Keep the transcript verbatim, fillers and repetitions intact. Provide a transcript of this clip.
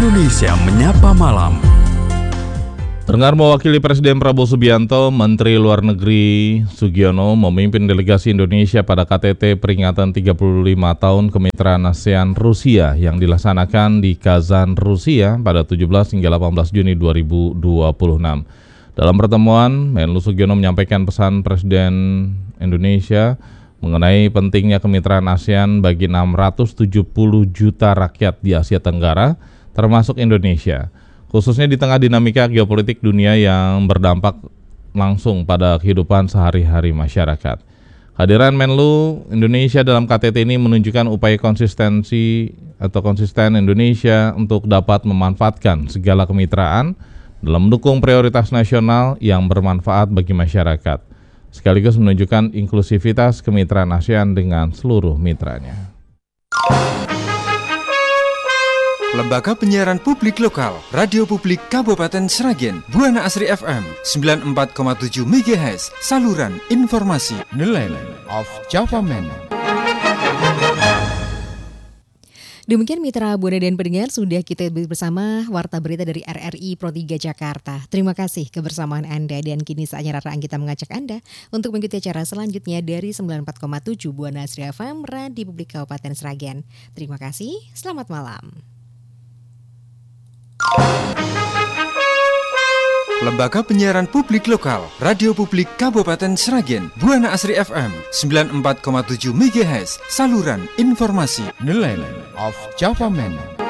Indonesia Menyapa Malam. Dengar mewakili Presiden Prabowo Subianto, Menteri Luar Negeri Sugiono memimpin delegasi Indonesia pada K T T peringatan tiga puluh lima tahun kemitraan ASEAN Rusia yang dilaksanakan di Kazan, Rusia pada tujuh belas hingga delapan belas Juni dua ribu dua puluh enam. Dalam pertemuan, Menlu Sugiono menyampaikan pesan Presiden Indonesia mengenai pentingnya kemitraan ASEAN bagi enam ratus tujuh puluh juta rakyat di Asia Tenggara, termasuk Indonesia, khususnya di tengah dinamika geopolitik dunia yang berdampak langsung pada kehidupan sehari-hari masyarakat. Kehadiran Menlu Indonesia dalam K T T ini menunjukkan upaya konsistensi atau konsisten Indonesia untuk dapat memanfaatkan segala kemitraan dalam mendukung prioritas nasional yang bermanfaat bagi masyarakat, sekaligus menunjukkan inklusivitas kemitraan ASEAN dengan seluruh mitranya. Lembaga Penyiaran Publik Lokal, Radio Publik Kabupaten Sragen, Buana Asri F M sembilan puluh empat koma tujuh megahertz, saluran informasi, Nelayan of Java Man. Demikian mitra Buana dan pendengar, sudah kita bersama Warta Berita dari R R I Pro tiga Jakarta. Terima kasih kebersamaan Anda dan kini saatnya Rara Anggita mengajak Anda untuk mengikuti acara selanjutnya dari sembilan puluh empat koma tujuh Buana Asri F M, Radio Publik Kabupaten Sragen. Terima kasih, selamat malam. Lembaga Penyiaran Publik Lokal, Radio Publik Kabupaten Sragen, Buana Asri F M sembilan puluh empat koma tujuh megahertz, saluran informasi, Nelayan of Java Man.